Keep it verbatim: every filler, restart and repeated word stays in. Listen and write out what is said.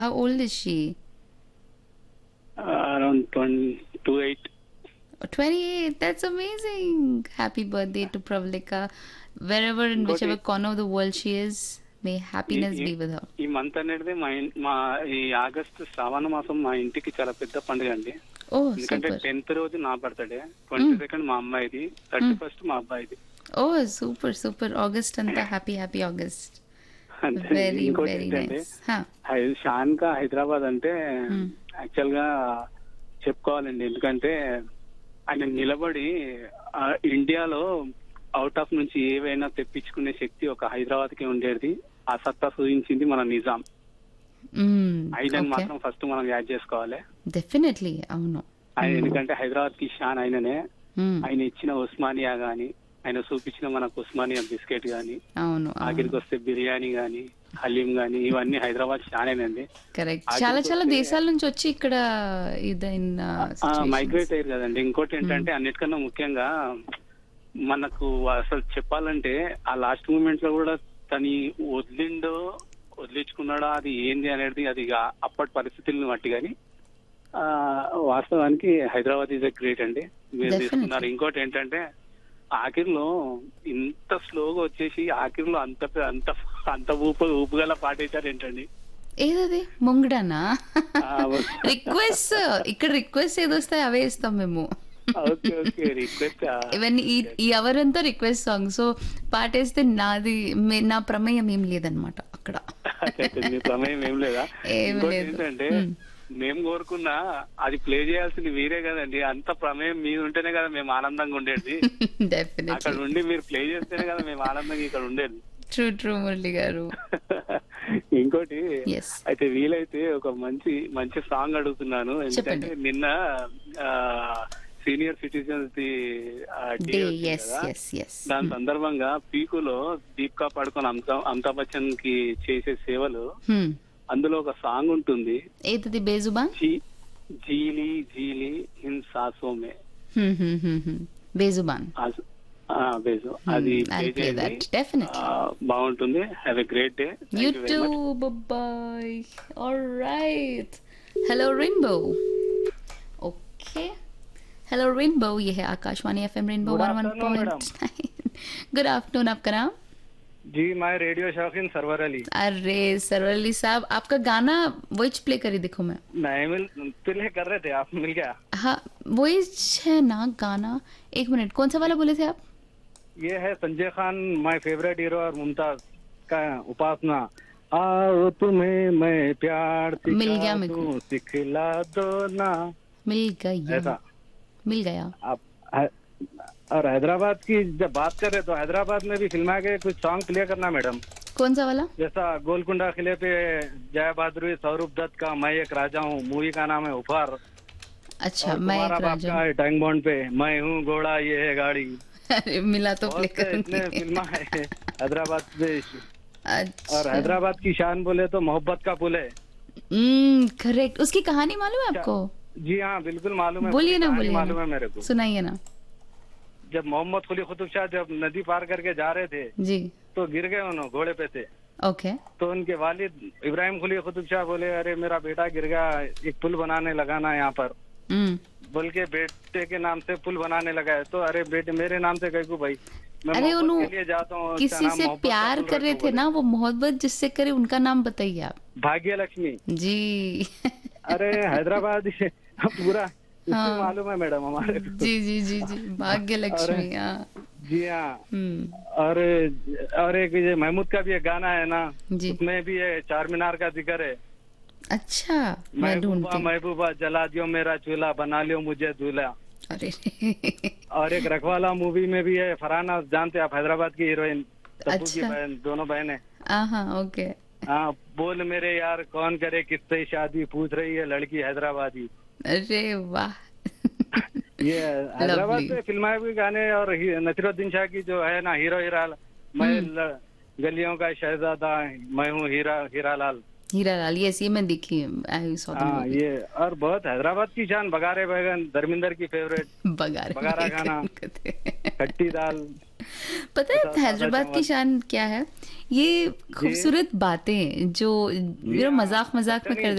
How old is she? Uh, around twenty twenty-eight. twenty-eight. That's amazing. Happy birthday to Pravalika. Wherever in ఇంకోటి whichever corner of the world she is, may ఈ happiness ఈ be with her. ఈ month అనేది మా in- మా ఈ August శ్రావణ మాసం మా ఇంటికి చాలా పెద్ద పండుగ అండి. Oh, ఎందుకంటే super. టెన్త్ రోజు నా బర్త్డే, ట్వంటీ సెకండ్ మా అమ్మాయిది, థర్టీ ఫస్ట్ మా అబ్బాయిది. Oh, super, super. August anta happy, happy August. అంతే. Very, ఇంకోటి very ఏంటంటే nice. Huh. హై- షాన్కా హైదరాబాద్ అంటే Hmm. యాక్చువల్ గా చెప్పుకోవాలండి. ఎందుకంటే ఆయన నిలబడి ఆ, ఇండియాలో అవుట్ ఆఫ్ నుంచి ఏవైనా తెప్పించుకునే శక్తి ఒక హైదరాబాద్ కి ఉండేది. ఆ సత్తా సూచించింది మన నిజాం. Mm, ఆయనని okay. మాత్రం ఫస్ట్ మనం యాడ్ చేసుకోవాలి. Definitely. అవును. ఆయన ఎందుకంటే హైదరాబాద్ కి షాన్ ఆయననే. Mm, ఆయన ఇచ్చిన ఉస్మానియా గాని, ఆయన చూపించిన మనకు ఉస్మానియా బిస్కెట్ గాని, అవును. ఆఖరికి వస్తే బిర్యానీ గాని, హలీం గాని, ఇవన్నీ హైదరాబాద్ షానేనండి. కరెక్ట్. ఆఖరికి చాలా చాలా వస్తే- దేశాల నుంచి వచ్చి ఇక్కడ ఇదైన మైగ్రేట్ అయ్యారు కదండి. ఇంకోటి ఏంటంటే అన్నిటికన్నా ముఖ్యంగా మనకు అసలు చెప్పాలంటే ఆ లాస్ట్ మూమెంట్ లో కూడా తని వదిలిండో వదిలించుకున్నాడో అది ఏంది అనేది అది ఇక అప్పటి పరిస్థితులను బట్టి కానీ ఆ, వాస్తవానికి హైదరాబాద్ ఈజ్ ఎ గ్రేట్ అండి. మీరు Definitely. తీసుకున్నారు. ఇంకోటి ఏంటంటే ఆఖరిలో ఇంత స్లోగా వచ్చేసి ఆఖరిలో అంత అంత అంత ఊపు ఊపుగల పాటేశారు ఏంటండి. ఏదది ముంగడానా? ఆ, రిక్వెస్ట్ ఇక్కడ రిక్వెస్ట్ ఏదొస్తాయి అవే ఇస్తాం మేము. ఓకే ఓకే రిక్వెస్ట్ ఇవన్నీ ఈ ఈ అవర్ అంతా రిక్వెస్ట్ సాంగ్. సో పాటేస్తే నాది మే- నా ప్రమేయం ఏం లేదనమాట అక్కడ. మీ ప్రమేయం ఏం లేదా? ఏం ఇంకోటి లేదు. ఏంటంటే మ్మ్. మేము కోరుకున్నా అది ప్లే చేయాల్సింది మీరే కదండి. అంత ప్రమేయం మీద ఉంటేనే కదా మేము ఆనందంగా ఉండేది. అక్కడ డెఫినెట్లీ. ఉండి మీరు ప్లే చేస్తేనే కదా మేము ఆనందంగా ఇక్కడ ఉండేది. ట్రూ ట్రూ మురళి గారు. ఇంకోటి ఎస్. అయితే వీలైతే ఒక మంచి మంచి సాంగ్ అడుగుతున్నాను. ఎందుకంటే చెప్పండి. నిన్న సీనియర్ సిటిజన్స్ ది ఆ, డే డే. వచ్చింది ఎస్ కదా. Yes yes. దాని సందర్భంగా పీకులో దీపికా పడుకొని అమితాబ్ అమితాబ్ బచ్చన్ కి చేసే సేవలు, అందులో ఒక సాంగ్ ఉంటుంది, ఏదది బేజుబాన్? G- జీలి జీలి in సాసోమే బేజుబాన్. ఆ- ఆ, బేజు అది Hmm, I'll play play చేయండి. that, definitely. ఆ, బాగుంటుంది. Have a great day. You too. Bye bye. All right. Hello Rainbow. Okay. Hello Rainbow. ये है Akashvani FM rainbow Good one one afternoon, point nine. Good afternoon. आपका नाम? जी मैं radio शौकीन server Ali. अरे सरवली साहब, आपका गाना वॉइस प्ले करी देखो मैं. नहीं मिल प्ले कर रहे थे, आप मिल गया. हाँ वॉइस है ना गाना. एक मिनट, कौन सा वाला बोले थे आप? ये है Sanjay Khan, my favourite hero, और मुमताज का उपासना. आओ तुम्हें मैं प्यार मिल गया सिखा मेरे को. दूं, सिखला दो ना. मिल गया. ऐसा मिल गया. आप है- और हैदराबाद की जब बात करें तो हैदराबाद में भी फिल्मा के कुछ सॉन्ग प्ले करना मैडम. कौन सा वाला? जैसा गोलकुंडा किले पे जया बहादुरी सौरभ दत्त का मैं एक राजा हूँ, मूवी का नाम है उपहार. अच्छा और मैं तुम्हारा एक बाप राजा. का है टैंक बॉन्ड पे मैं हूँ घोड़ा ये है गाड़ी. अरे मिला तो प्ले बहुत से इतने करूंगी. फिल्मा है हैदराबाद से. और अच्छा. हैदराबाद की शान बोले तो मोहब्बत का पुल है. हम्म करेक्ट. उसकी कहानी मालूम है आपको? जी हाँ बिल्कुल मालूम है. बोलिए पूरी ना, कहानी बोलिए मालूम ना. है मेरे को. सुनाइए ना. जब मोहम्मद कुली कुतुब शाह जब नदी पार करके जा रहे थे जी. तो गिर गए उन्होंने घोड़े पे से. ओके. तो उनके वालिद इब्राहिम कुली कुतुब शाह बोले अरे मेरा बेटा गिर गया, एक पुल बनाने लगाना यहाँ पर. हम्म. बोल के बेटे के नाम से पुल बनाने लगा है. तो अरे बेटे मेरे नाम से कह भाई मैं अरे मोहब्बत उन्हों- के लिए जाता हूँ. उसका किसी नाम से मोहब्बत का प्यार पुल कर रहे रखो थे बोले. ना, वो मोहब्बत जिससे करे उनका नाम बताइए आप. भाग्य लक्ष्मी. जी. अरे हैदराबाद पूरा इससे हाँ. मालूम है मैडम हमारे को. जी जी जी जी. भाग्य लक्ष्मी. हाँ. जी हाँ. हम्म. और और एक ये महमूद का भी एक गाना है ना, जी. उसमें भी ये चार मीनार का जिक्र है. अच्छा मैं महबूबा ढूंढती हूँ. महबूबा जला दियो मेरा चूल्हा, बना लियो मुझे दूल्हा. अरे और एक रखवाला मूवी में भी है फरहाना, जानते हैं आप, हैदराबाद की हीरोइन, तब्बू की अच्छा. बहन, दोनों बहनें. हाँ हाँ ओके. हाँ बोल मेरे यार कौन करे किससे शादी, पूछ रही है लड़की हैदराबादी. अरे वाह. ये हैदराबाद Lovely. से फिल्माए हुए गाने. और ही- नसीरुद्दीन शाह की जो है ना हीरो हीरा, मैं ल- गलियों का शहजादा, मैं हूँ हीरा हीरा लाल. हीरा लाल. यस ये मैं देखी. आई सॉ द हाँ मूवी. ये और बहुत हैदराबाद की शान बगारे बैगन, धर्मिंदर की फेवरेट, बगारे बगारा बैगन खाना. कहते हैं. खट्टी दाल. पता है बताना हैदराबाद की चाहूंगा। शान क्या है? ये जी। खूबसूरत बातें जो यू नो जी हाँ, मजाक मजाक में कर एक्चुअली